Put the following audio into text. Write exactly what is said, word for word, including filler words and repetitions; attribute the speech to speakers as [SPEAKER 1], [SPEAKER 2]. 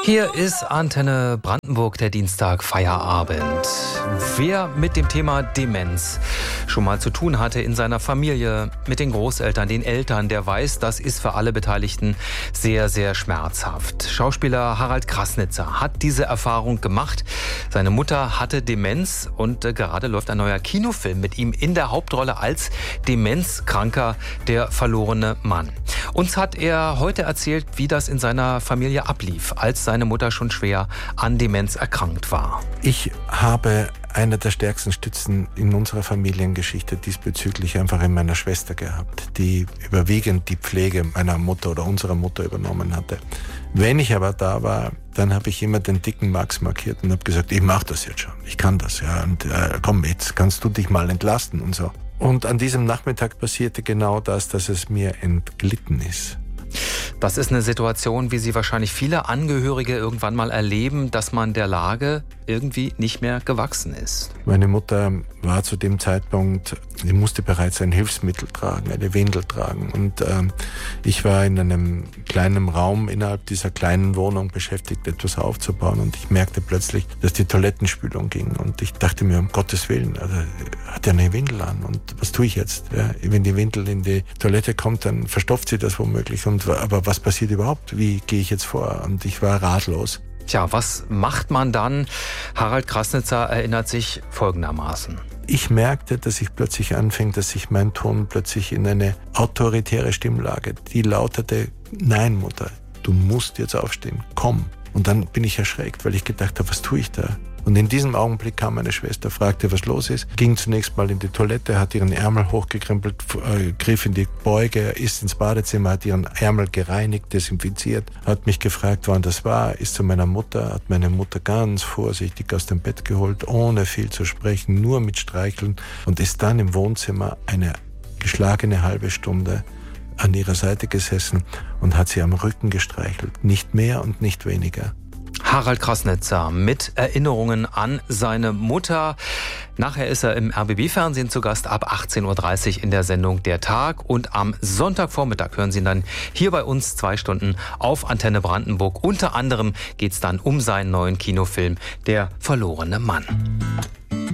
[SPEAKER 1] Hier ist Antenne Brandenburg, der Dienstag Feierabend. Wer mit dem Thema Demenz schon mal zu tun hatte in seiner Familie, mit den Großeltern, den Eltern, der weiß, das ist für alle Beteiligten sehr, sehr schmerzhaft. Schauspieler Harald Krasnitzer hat diese Erfahrung gemacht. Seine Mutter hatte Demenz und äh, gerade läuft ein neuer Kinofilm mit ihm in der Hauptrolle als Demenzkranker, der verlorene Mann. Uns hat er heute erzählt, wie das in seiner Familie ablief, als seine Mutter schon schwer an Demenz erkrankt war.
[SPEAKER 2] Ich habe eine der stärksten Stützen in unserer Familiengeschichte diesbezüglich einfach in meiner Schwester gehabt, die überwiegend die Pflege meiner Mutter oder unserer Mutter übernommen hatte. Wenn ich aber da war, dann habe ich immer den dicken Max markiert und habe gesagt, ich mache das jetzt schon, ich kann das, ja, und äh, komm, jetzt kannst du dich mal entlasten und so. Und an diesem Nachmittag passierte genau das, dass es mir entglitten ist.
[SPEAKER 1] Das ist eine Situation, wie sie wahrscheinlich viele Angehörige irgendwann mal erleben, dass man der Lage irgendwie nicht mehr gewachsen ist.
[SPEAKER 2] Meine Mutter war zu dem Zeitpunkt, sie musste bereits ein Hilfsmittel tragen, eine Windel tragen. Und ähm, ich war in einem kleinen Raum innerhalb dieser kleinen Wohnung beschäftigt, etwas aufzubauen. Und ich merkte plötzlich, dass die Toilettenspülung ging. Und ich dachte mir, um Gottes Willen, also, hat er eine Windel an? Und was tue ich jetzt? Ja, wenn die Windel in die Toilette kommt, dann verstopft sie das womöglich. Und, aber was passiert überhaupt? Wie gehe ich jetzt vor? Und ich war ratlos.
[SPEAKER 1] Tja, was macht man dann? Harald Krasnitzer erinnert sich folgendermaßen.
[SPEAKER 2] Ich merkte, dass ich plötzlich anfing, dass sich mein Ton plötzlich in eine autoritäre Stimmlage, die lautete, nein Mutter, du musst jetzt aufstehen, komm. Und dann bin ich erschreckt, weil ich gedacht habe, was tue ich da? Und in diesem Augenblick kam meine Schwester, fragte, was los ist, ging zunächst mal in die Toilette, hat ihren Ärmel hochgekrempelt, äh, griff in die Beuge, ist ins Badezimmer, hat ihren Ärmel gereinigt, desinfiziert, hat mich gefragt, wann das war, ist zu meiner Mutter, hat meine Mutter ganz vorsichtig aus dem Bett geholt, ohne viel zu sprechen, nur mit Streicheln und ist dann im Wohnzimmer eine geschlagene halbe Stunde an ihrer Seite gesessen und hat sie am Rücken gestreichelt, nicht mehr und nicht weniger.
[SPEAKER 1] Harald Krasnitzer mit Erinnerungen an seine Mutter. Nachher ist er im R B B-Fernsehen zu Gast ab achtzehn Uhr dreißig in der Sendung Der Tag. Und am Sonntagvormittag hören Sie ihn dann hier bei uns zwei Stunden auf Antenne Brandenburg. Unter anderem geht es dann um seinen neuen Kinofilm Der verlorene Mann.